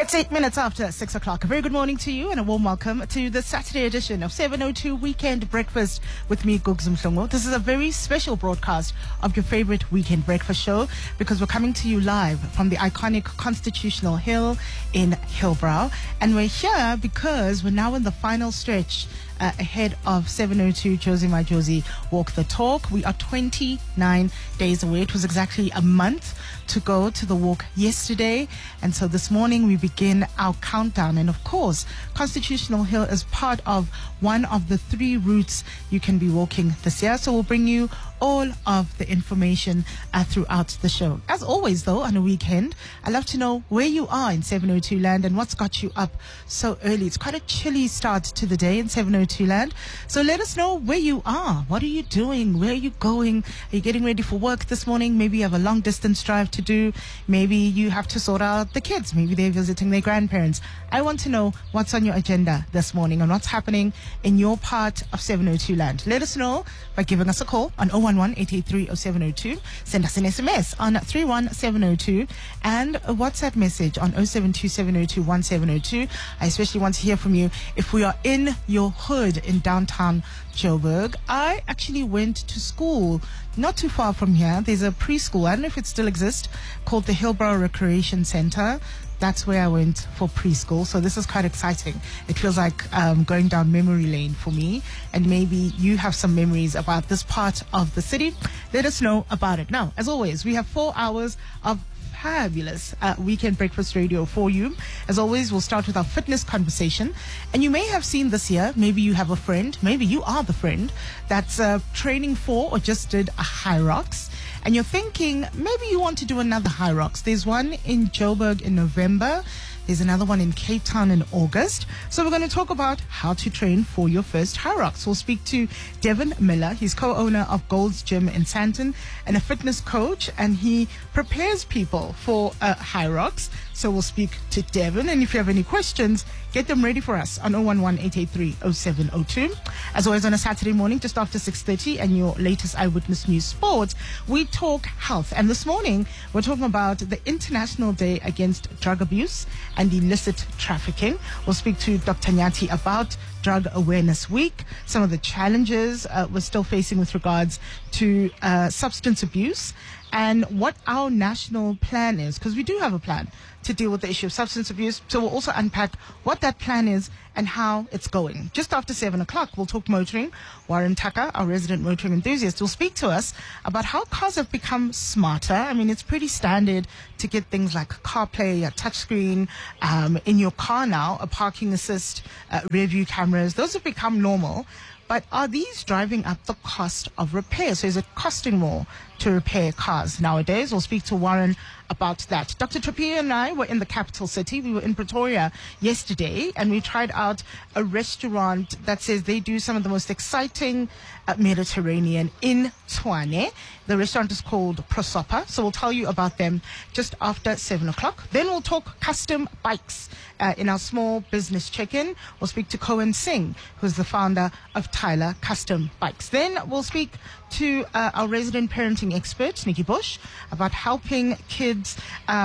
It's 8 minutes after 6 o'clock. A very good morning to you and a warm welcome to the Saturday edition of 702 Weekend Breakfast with me, Gugs Mhlongo. This is a very special broadcast of your favorite weekend breakfast show because we're coming to you live from the iconic Constitutional Hill in Hillbrow. And we're here because we're now in the final stretch ahead of 702 Josie My Josie Walk the Talk. We are 29 days away. It was exactly a month to go to the walk yesterday. And so this morning we begin our countdown. And of course, Constitutional Hill is part of one of the 3 routes you can be walking this year. So we'll bring you all of the information throughout the show. As always, though, on a weekend, I'd love to know where you are in 702 land and what's got you up so early. It's quite a chilly start to the day in 702 land. So let us know where you are. What are you doing? Where are you going? Are you getting ready for work this morning? Maybe you have a long distance drive to do. Maybe you have to sort out the kids. Maybe they're visiting their grandparents. I want to know what's on your agenda this morning and what's happening in your part of 702 land. Let us know by giving us a call on 011-883-0702. Send us an SMS on 31702 and a WhatsApp message on 0727021702. I especially want to hear from you if we are in your hood in downtown Joburg. I actually went to school not too far from here. There's a preschool, I don't know if it still exists, called the Hillbrow Recreation Center. That's where I went for preschool. So this is quite exciting. It feels like going down memory lane for me. And maybe you have some memories about this part of the city. Let us know about it. Now, as always, we have 4 hours of fabulous weekend breakfast radio for you. As always, we'll start with our fitness conversation. And you may have seen this year, maybe you have a friend, maybe you are the friend that's training for or just did a High Rocks. And you're thinking, maybe you want to do another High Rocks. There's one in Joburg in November. There's another one in Cape Town in August. So we're going to talk about how to train for your first High Rocks. We'll speak to Devin Miller. He's co-owner of Gold's Gym in Sandton and a fitness coach. And he prepares people for High Rocks. So we'll speak to Devin. And if you have any questions, get them ready for us on 011-883-0702. As always, on a Saturday morning, just after 6:30, and your latest Eyewitness News Sports, we talk health. And this morning, we're talking about the International Day Against Drug Abuse and Illicit Trafficking. We'll speak to Dr. Nyati about Drug Awareness Week, some of the challenges we're still facing with regards to substance abuse, and what our national plan is, because we do have a plan to deal with the issue of substance abuse. So we'll also unpack what that plan is and how it's going. Just after 7 o'clock, we'll talk motoring. Warren Tucker, our resident motoring enthusiast, will speak to us about how cars have become smarter. I mean, it's pretty standard to get things like CarPlay, a touchscreen in your car now, a parking assist, rear view cameras. Those have become normal. But are these driving up the cost of repair? So is it costing more to repair cars nowadays? We'll speak to Warren about that. Dr. Trappier and I were in the capital city. We were in Pretoria yesterday, and we tried out a restaurant that says they do some of the most exciting Mediterranean in Tshwane. The restaurant is called Prosopa. So we'll tell you about them just after 7 o'clock. Then we'll talk custom bikes in our small business check-in. We'll speak to Cohen Singh, who's the founder of Tyler Custom Bikes. Then we'll speak to our resident parenting expert, Nikki Bush, about helping kids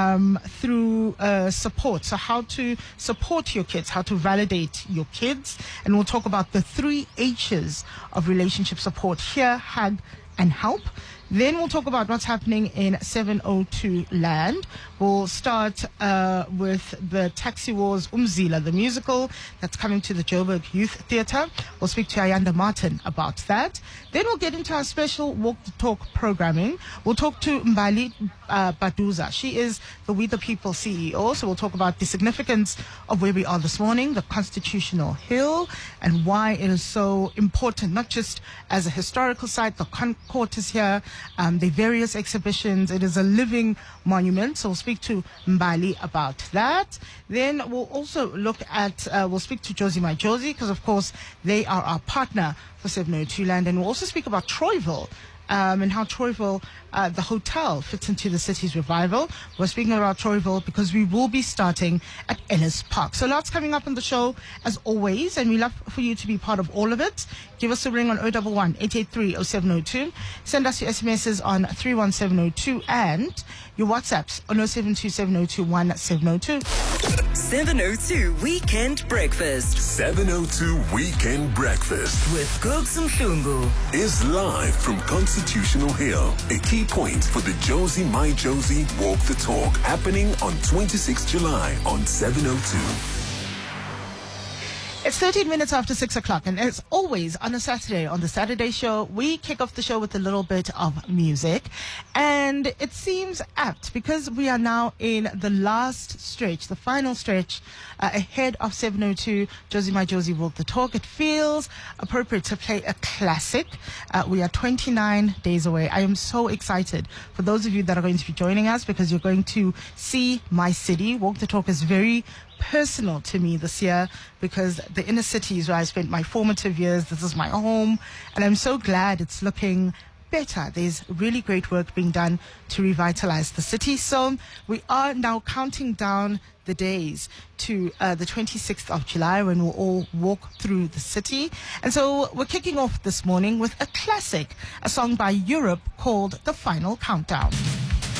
through support. So how to support your kids, how to validate your kids. And we'll talk about the 3 H's of relationship support: hear, hug, and help. Then we'll talk about what's happening in 702 land. We'll start with the Taxi Wars Umzila, the musical that's coming to the Joburg Youth Theatre. We'll speak to Ayanda Martin about that. Then we'll get into our special Walk the Talk programming. We'll talk to Mbali Baduza. She is the We the People CEO. So we'll talk about the significance of where we are this morning, the Constitutional Hill, and why it is so important, not just as a historical site. The Concourt is here. The various exhibitions. It is a living monument. So we'll speak to Mbali about that. Then we'll also look at, we'll speak to Josie My Josie, because of course they are our partner for 702 land. And we'll also speak about Troyville and how Troyville, the hotel, fits into the city's revival. We're speaking about Troyville because we will be starting at Ellis Park. So lots coming up on the show as always, and we love for you to be part of all of it. Give us a ring on 011 883 0702. Send us your SMSs on 31702 and your WhatsApps on 072 7021 702. 702 Weekend Breakfast. 702 Weekend Breakfast With Gugs Mhlungu. is live from Constitutional Hill. A key point for the Josie My Josie Walk the Talk happening on 26 July on 702. It's 13 minutes after 6 o'clock, and as always on a Saturday, on the Saturday show, we kick off the show with a little bit of music. And it seems apt because we are now in the last stretch, the final stretch, ahead of 702 Josie My Josie Walk the Talk. It feels appropriate to play a classic. We are 29 days away. I am so excited for those of you that are going to be joining us because you're going to see my city. Walk the Talk is very personal to me this year because the inner city is where I spent my formative years. This is my home, and I'm so glad it's looking better. There's really great work being done to revitalize the city. So we are now counting down the days to the 26th of July when we'll all walk through the city. And so we're kicking off this morning with a classic, a song by Europe called The Final Countdown.